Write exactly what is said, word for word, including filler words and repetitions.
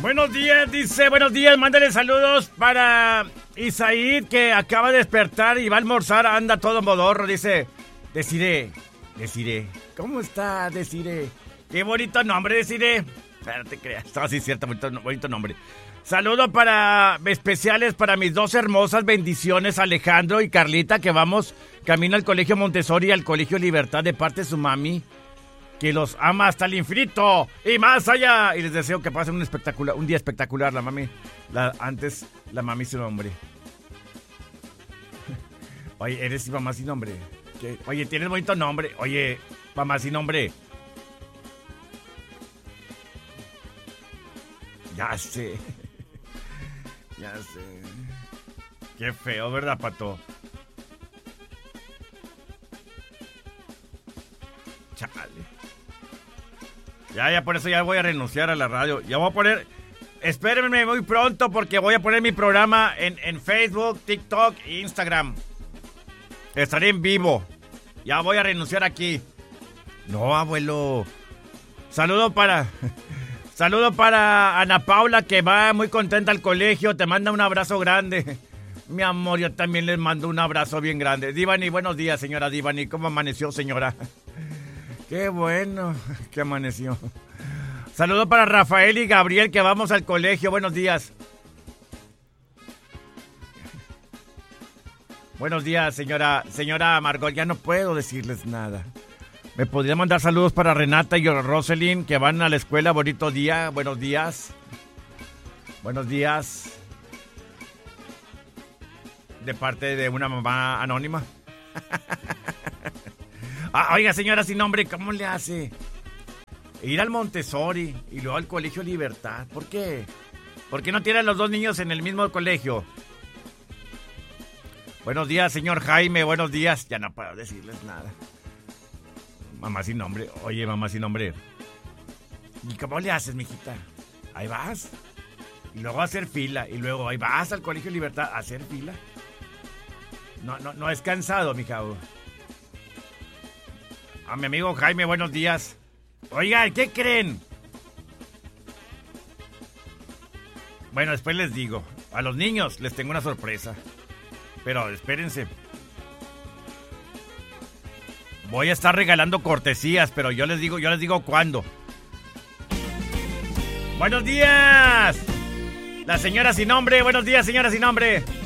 Buenos días, dice, buenos días, mándale saludos para Isaid, que acaba de despertar y va a almorzar, anda todo modorro, dice, Desiree, Desiree, ¿cómo está, Desiree? Qué bonito nombre, Desiree. No te creas, no, sí, cierto, bonito, bonito nombre. Saludos para especiales para mis dos hermosas bendiciones, Alejandro y Carlita, que vamos camino al Colegio Montessori y al Colegio Libertad de parte de su mami, que los ama hasta el infinito y más allá. Y les deseo que pasen un espectacular, un día espectacular. La mami, la, antes la mami sin nombre. Oye, eres mamá sin nombre. ¿Qué? Oye, tienes bonito nombre. Oye, mamá sin nombre. Ya sé. Ya sé. Qué feo, ¿verdad, Pato? Chale. Ya, ya, por eso ya voy a renunciar a la radio. Ya voy a poner... Espérenme muy pronto porque voy a poner mi programa en, en Facebook, TikTok e Instagram. Estaré en vivo. Ya voy a renunciar aquí. No, abuelo. Saludo para... Saludo para Ana Paula, que va muy contenta al colegio. Te manda un abrazo grande. Mi amor, yo también les mando un abrazo bien grande. Divani, buenos días, señora Divani. ¿Cómo amaneció, señora? Qué bueno que amaneció. Saludo para Rafael y Gabriel, que vamos al colegio. Buenos días. Buenos días, señora señora Margot. Ya no puedo decirles nada. ¿Me podría mandar saludos para Renata y Roselyn, que van a la escuela? Bonito día. Buenos días. Buenos días. De parte de una mamá anónima. Ah, oiga, señora sin nombre, ¿cómo le hace? Ir al Montessori y luego al Colegio Libertad. ¿Por qué? ¿Por qué no tienen los dos niños en el mismo colegio? Buenos días, señor Jaime, buenos días. Ya no puedo decirles nada. Mamá sin nombre. Oye, mamá sin nombre. ¿Y cómo le haces, mijita? Ahí vas. Y luego a hacer fila. Y luego ahí vas al Colegio Libertad a hacer fila. No, no, no es cansado, mija. A mi amigo Jaime, buenos días. Oiga, ¿qué creen? Bueno, después les digo. A los niños les tengo una sorpresa. Pero espérense. Voy a estar regalando cortesías, pero yo les digo, yo les digo cuándo. ¡Buenos días! La señora sin nombre, buenos días, señora sin nombre.